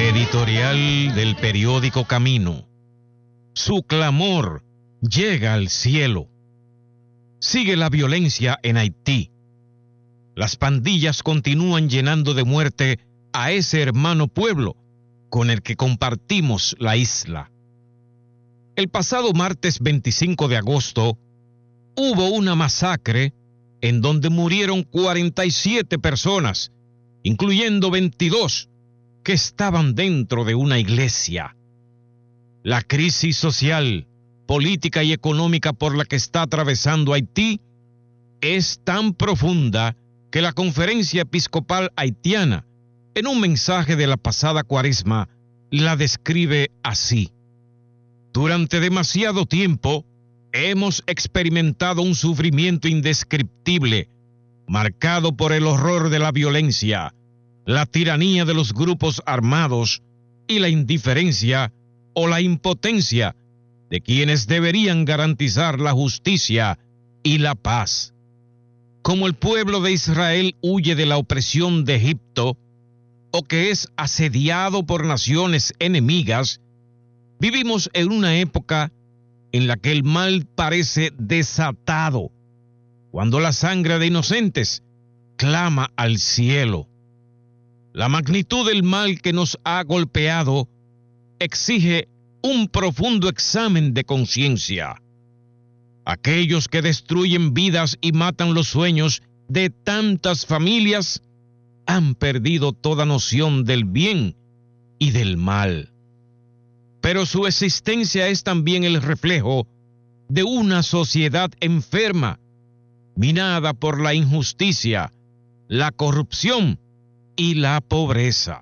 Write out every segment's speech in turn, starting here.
Editorial del periódico Camino. Su clamor llega al cielo. Sigue la violencia en Haití. Las pandillas continúan llenando de muerte a ese hermano pueblo con el que compartimos la isla. El pasado martes 25 de agosto hubo una masacre en donde murieron 47 personas, incluyendo 22 que estaban dentro de una iglesia. La crisis social, política y económica por la que está atravesando Haití es tan profunda que la Conferencia Episcopal Haitiana, en un mensaje de la pasada Cuaresma, la describe así: durante demasiado tiempo hemos experimentado un sufrimiento indescriptible, marcado por el horror de la violencia, la tiranía de los grupos armados y la indiferencia o la impotencia de quienes deberían garantizar la justicia y la paz. Como el pueblo de Israel huye de la opresión de Egipto o que es asediado por naciones enemigas, vivimos en una época en la que el mal parece desatado, cuando la sangre de inocentes clama al cielo. La magnitud del mal que nos ha golpeado exige un profundo examen de conciencia. Aquellos que destruyen vidas y matan los sueños de tantas familias han perdido toda noción del bien y del mal. Pero su existencia es también el reflejo de una sociedad enferma, minada por la injusticia, la corrupción y la pobreza.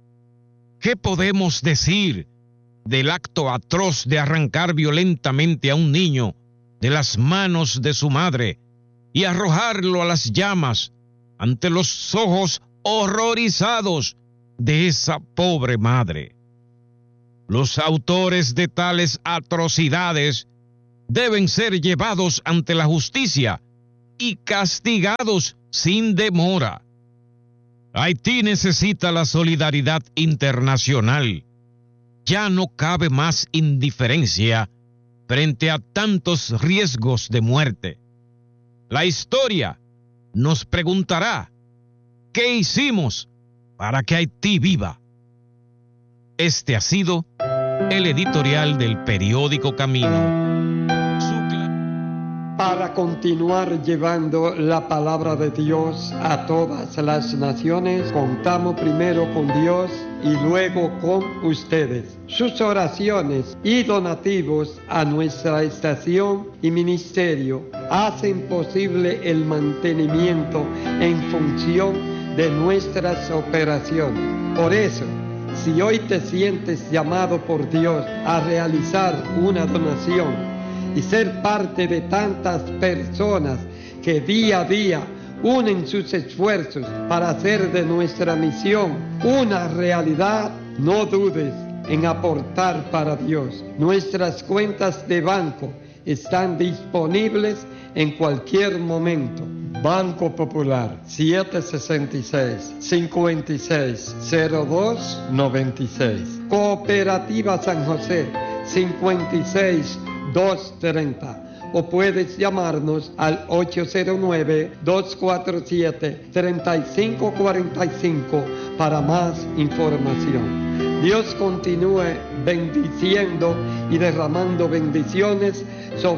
¿Qué podemos decir del acto atroz de arrancar violentamente a un niño de las manos de su madre y arrojarlo a las llamas ante los ojos horrorizados de esa pobre madre? Los autores de tales atrocidades deben ser llevados ante la justicia y castigados sin demora. Haití necesita la solidaridad internacional. Ya no cabe más indiferencia frente a tantos riesgos de muerte. La historia nos preguntará: ¿qué hicimos para que Haití viva? Este ha sido el editorial del periódico Camino. Para continuar llevando la palabra de Dios a todas las naciones, contamos primero con Dios y luego con ustedes. Sus oraciones y donativos a nuestra estación y ministerio hacen posible el mantenimiento en función de nuestras operaciones. Por eso, si hoy te sientes llamado por Dios a realizar una donación y ser parte de tantas personas que día a día unen sus esfuerzos para hacer de nuestra misión una realidad, no dudes en aportar para Dios. Nuestras cuentas de banco están disponibles en cualquier momento. Banco Popular 766-5602-96. Cooperativa San José 56-230, o puedes llamarnos al 809-247-3545 para más información. Dios continúe bendiciendo y derramando bendiciones sobre